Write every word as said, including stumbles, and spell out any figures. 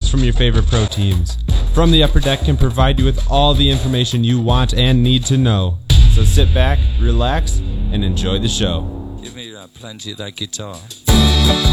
from your favorite pro teams. From the Upper Deck can provide you with all the information you want and need to know. So sit back, relax, and enjoy the show. Give me that, plenty of that guitar.